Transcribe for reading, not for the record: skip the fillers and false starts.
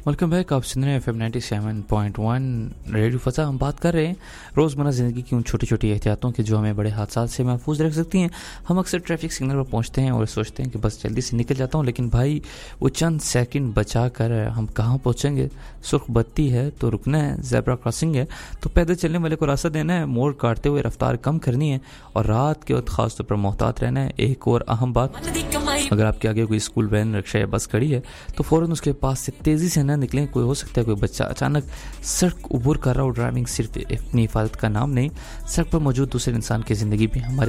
Welcome back. आप सुन रहे हैं FM 97.1 रेडियो फसा। हम बात कर रहे हैं रोज़मर्रा ज़िंदगी की उन छोटी छोटी एहतियातों की जो हमें बड़े हादसा से महफूज रख सकती हैं। हम अक्सर ट्रैफिक सिग्नल पर पहुंचते हैं और सोचते हैं कि बस जल्दी से निकल जाता हूं, लेकिन भाई वो चंद सेकंड बचा कर हम कहाँ पहुंचेंगे। सुर्ख बत्ती है तो रुकना है, ज़ेब्रा क्रॉसिंग है तो पैदल चलने वाले को रास्ता देना है, मोड़ काटते हुए रफ्तार कम करनी है और रात के वक्त खास तौर पर मोहतात रहना है। एक और अहम बात, अगर आपके आगे कोई स्कूल वैन, रिक्शा या बस खड़ी है तो फ़ौरन उसके पास से तेज़ी से ना निकलें। कोई हो सकता है कोई बच्चा अचानक सड़क उबूर कर रहा हो। ड्राइविंग सिर्फ अपनी हिफाजत का नाम नहीं, सड़क पर मौजूद दूसरे इंसान की ज़िंदगी भी हमारे